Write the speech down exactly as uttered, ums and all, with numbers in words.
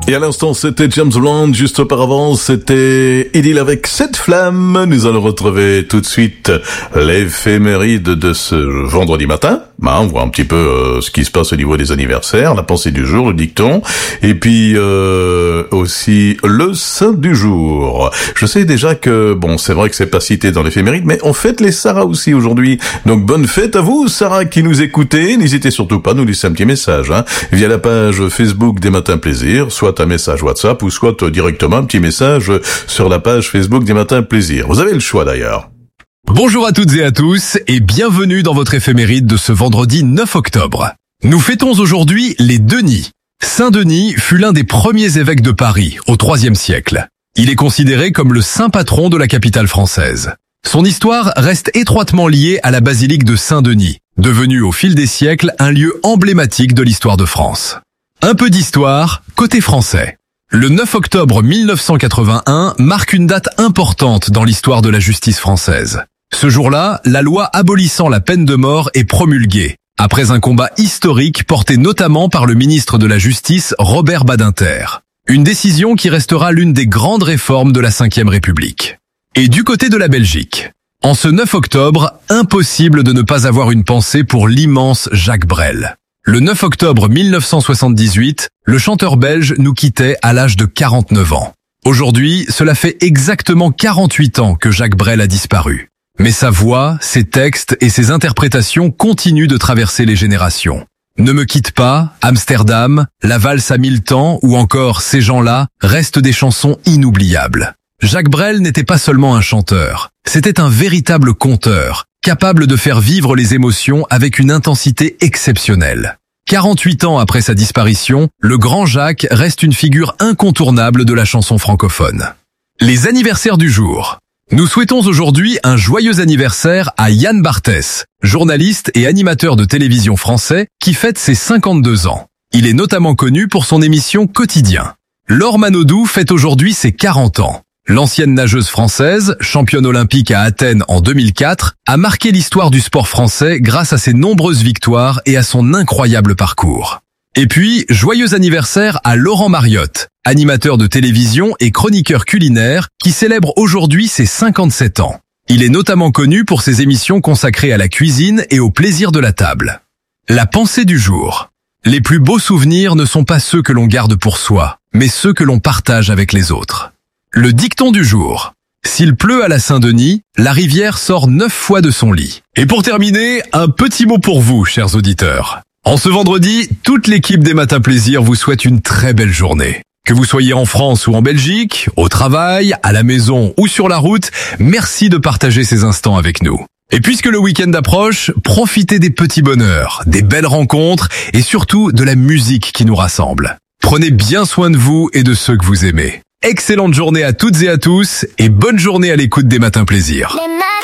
Et à l'instant, c'était James Blunt. Juste auparavant, c'était Idylle avec Cette Flamme. Nous allons retrouver tout de suite l'éphéméride de ce vendredi matin. Hein, on voit un petit peu euh, ce qui se passe au niveau des anniversaires, la pensée du jour, le dicton, et puis euh, aussi le saint du jour. Je sais déjà que, bon, c'est vrai que c'est pas cité dans l'éphéméride, mais on fête les Sarah aussi aujourd'hui. Donc bonne fête à vous, Sarah, qui nous écoutez. N'hésitez surtout pas à nous laisser un petit message, hein, via la page Facebook des Matins Plaisir, soit un message WhatsApp, ou soit directement un petit message sur la page Facebook des Matins Plaisir. Vous avez le choix d'ailleurs. Bonjour à toutes et à tous et bienvenue dans votre éphéméride de ce vendredi neuf octobre. Nous fêtons aujourd'hui les Denis. Saint Denis fut l'un des premiers évêques de Paris au troisième siècle. Il est considéré comme le saint patron de la capitale française. Son histoire reste étroitement liée à la basilique de Saint-Denis, devenue au fil des siècles un lieu emblématique de l'histoire de France. Un peu d'histoire côté français. Le neuf octobre mille neuf cent quatre-vingt-un marque une date importante dans l'histoire de la justice française. Ce jour-là, la loi abolissant la peine de mort est promulguée, après un combat historique porté notamment par le ministre de la Justice Robert Badinter. Une décision qui restera l'une des grandes réformes de la cinquième République. Et du côté de la Belgique, en ce neuf octobre, impossible de ne pas avoir une pensée pour l'immense Jacques Brel. Le neuf octobre mille neuf cent soixante-dix-huit, le chanteur belge nous quittait à l'âge de quarante-neuf ans. Aujourd'hui, cela fait exactement quarante-huit ans que Jacques Brel a disparu. Mais sa voix, ses textes et ses interprétations continuent de traverser les générations. Ne me quitte pas, Amsterdam, La valse à mille temps ou encore Ces gens-là restent des chansons inoubliables. Jacques Brel n'était pas seulement un chanteur, c'était un véritable conteur, capable de faire vivre les émotions avec une intensité exceptionnelle. quarante-huit ans après sa disparition, le grand Jacques reste une figure incontournable de la chanson francophone. Les anniversaires du jour. Nous souhaitons aujourd'hui un joyeux anniversaire à Yann Barthès, journaliste et animateur de télévision français qui fête ses cinquante-deux ans. Il est notamment connu pour son émission Quotidien. Laure Manodou fête aujourd'hui ses quarante ans. L'ancienne nageuse française, championne olympique à Athènes en deux mille quatre, a marqué l'histoire du sport français grâce à ses nombreuses victoires et à son incroyable parcours. Et puis, joyeux anniversaire à Laurent Mariotte, animateur de télévision et chroniqueur culinaire qui célèbre aujourd'hui ses cinquante-sept ans. Il est notamment connu pour ses émissions consacrées à la cuisine et au plaisir de la table. La pensée du jour. Les plus beaux souvenirs ne sont pas ceux que l'on garde pour soi, mais ceux que l'on partage avec les autres. Le dicton du jour. S'il pleut à la Saint-Denis, la rivière sort neuf fois de son lit. Et pour terminer, un petit mot pour vous, chers auditeurs. En ce vendredi, toute l'équipe des Matins Plaisir vous souhaite une très belle journée. Que vous soyez en France ou en Belgique, au travail, à la maison ou sur la route, merci de partager ces instants avec nous. Et puisque le week-end approche, profitez des petits bonheurs, des belles rencontres et surtout de la musique qui nous rassemble. Prenez bien soin de vous et de ceux que vous aimez. Excellente journée à toutes et à tous et bonne journée à l'écoute des Matins Plaisir.